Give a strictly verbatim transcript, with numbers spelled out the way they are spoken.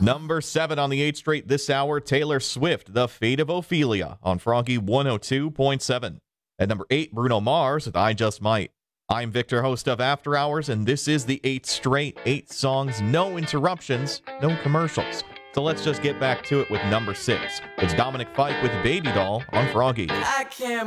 Number seven on the eighth straight this hour, Taylor Swift, The Fate of Ophelia on Froggy one oh two point seven. At number eight, Bruno Mars with I Just Might. I'm Victor, host of After Hours, and this is the eighth straight, eight songs, no interruptions, no commercials. So let's just get back to it with number six. It's Dominic Fike with Baby Doll on Froggy. I can't